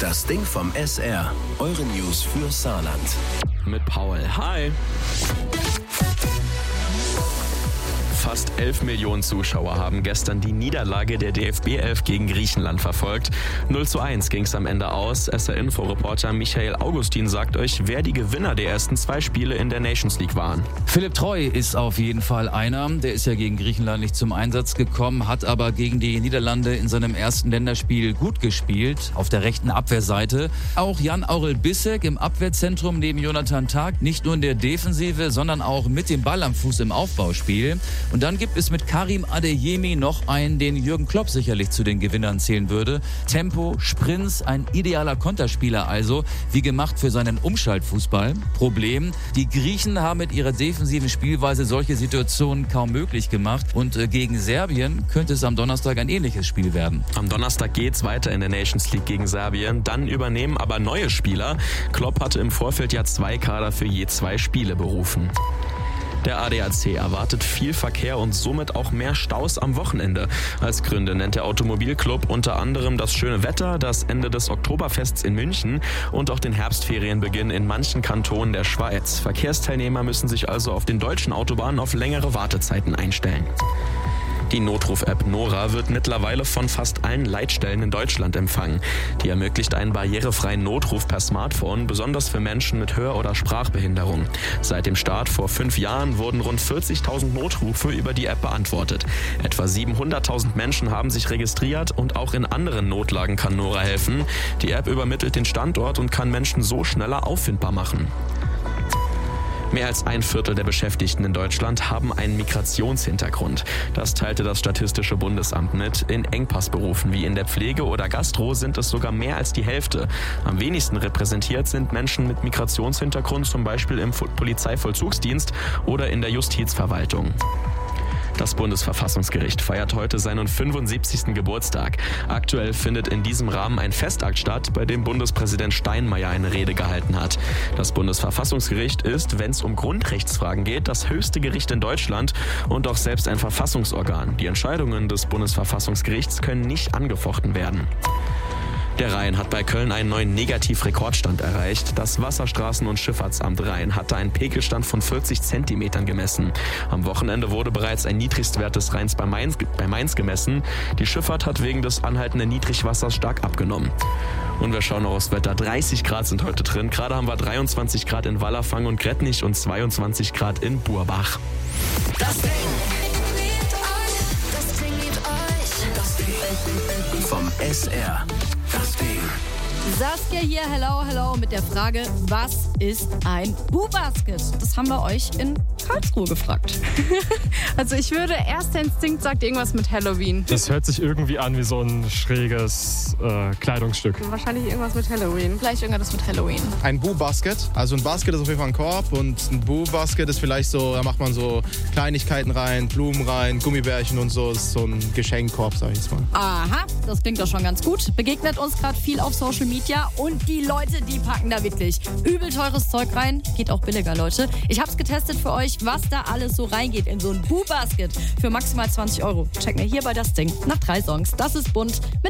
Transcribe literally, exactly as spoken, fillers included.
Das Ding vom S R. Eure News für Saarland. Mit Paul. Hi. Fast elf Millionen Zuschauer haben gestern die Niederlage der D F B elf gegen Griechenland verfolgt. null zu eins ging es am Ende aus. S R-Info-Reporter Michael Augustin sagt euch, wer die Gewinner der ersten zwei Spiele in der Nations League waren. Philipp Treu ist auf jeden Fall einer. Der ist ja gegen Griechenland nicht zum Einsatz gekommen, hat aber gegen die Niederlande in seinem ersten Länderspiel gut gespielt, auf der rechten Abwehrseite. Auch Jan-Aurel Bissek im Abwehrzentrum neben Jonathan Tah, nicht nur in der Defensive, sondern auch mit dem Ball am Fuß im Aufbauspiel. Und dann gibt es mit Karim Adeyemi noch einen, den Jürgen Klopp sicherlich zu den Gewinnern zählen würde. Tempo, Sprints, ein idealer Konterspieler also, wie gemacht für seinen Umschaltfußball. Problem, die Griechen haben mit ihrer defensiven Spielweise solche Situationen kaum möglich gemacht. Und äh, gegen Serbien könnte es am Donnerstag ein ähnliches Spiel werden. Am Donnerstag geht's weiter in der Nations League gegen Serbien. Dann übernehmen aber neue Spieler. Klopp hatte im Vorfeld ja zwei Kader für je zwei Spiele berufen. Der A D A C erwartet viel Verkehr und somit auch mehr Staus am Wochenende. Als Gründe nennt der Automobilclub unter anderem das schöne Wetter, das Ende des Oktoberfests in München und auch den Herbstferienbeginn in manchen Kantonen der Schweiz. Verkehrsteilnehmer müssen sich also auf den deutschen Autobahnen auf längere Wartezeiten einstellen. Die Notruf-App Nora wird mittlerweile von fast allen Leitstellen in Deutschland empfangen. Die ermöglicht einen barrierefreien Notruf per Smartphone, besonders für Menschen mit Hör- oder Sprachbehinderung. Seit dem Start vor fünf Jahren wurden rund vierzigtausend Notrufe über die App beantwortet. Etwa siebenhunderttausend Menschen haben sich registriert und auch in anderen Notlagen kann Nora helfen. Die App übermittelt den Standort und kann Menschen so schneller auffindbar machen. Mehr als ein Viertel der Beschäftigten in Deutschland haben einen Migrationshintergrund. Das teilte das Statistische Bundesamt mit. In Engpassberufen wie in der Pflege oder Gastro sind es sogar mehr als die Hälfte. Am wenigsten repräsentiert sind Menschen mit Migrationshintergrund, zum Beispiel im Polizeivollzugsdienst oder in der Justizverwaltung. Das Bundesverfassungsgericht feiert heute seinen fünfundsiebzigsten Geburtstag. Aktuell findet in diesem Rahmen ein Festakt statt, bei dem Bundespräsident Steinmeier eine Rede gehalten hat. Das Bundesverfassungsgericht ist, wenn es um Grundrechtsfragen geht, das höchste Gericht in Deutschland und auch selbst ein Verfassungsorgan. Die Entscheidungen des Bundesverfassungsgerichts können nicht angefochten werden. Der Rhein hat bei Köln einen neuen Negativrekordstand erreicht. Das Wasserstraßen- und Schifffahrtsamt Rhein hatte einen Pegelstand von vierzig Zentimetern gemessen. Am Wochenende wurde bereits ein Niedrigstwert des Rheins bei Mainz, bei Mainz gemessen. Die Schifffahrt hat wegen des anhaltenden Niedrigwassers stark abgenommen. Und wir schauen noch aufs Wetter. dreißig Grad sind heute drin. Gerade haben wir dreiundzwanzig Grad in Wallerfang und Grettnich und zweiundzwanzig Grad in Burbach. Das Ding. Das Ding liebt euch. Das Ding vom S R. Das Ding. Saskia hier, hello, hello, mit der Frage, was ist ein Boo-Basket? Das haben wir euch in Karlsruhe gefragt. Also ich würde, erster Instinkt sagt irgendwas mit Halloween. Das hört sich irgendwie an wie so ein schräges äh, Kleidungsstück. Wahrscheinlich irgendwas mit Halloween. Vielleicht irgendwas mit Halloween. Ein Boo-Basket. Also ein Basket ist auf jeden Fall ein Korb und ein Boo-Basket ist vielleicht so, da macht man so Kleinigkeiten rein, Blumen rein, Gummibärchen und so. Das ist so ein Geschenkkorb, sag ich jetzt mal. Aha, das klingt doch schon ganz gut. Begegnet uns gerade viel auf Social Media und die Leute, die packen da wirklich übel teures Zeug rein. Geht auch billiger, Leute. Ich hab's getestet für euch, was da alles so reingeht in so ein Boo-Basket für maximal zwanzig Euro. Check mir hier bei das Ding nach drei Songs. Das ist bunt mit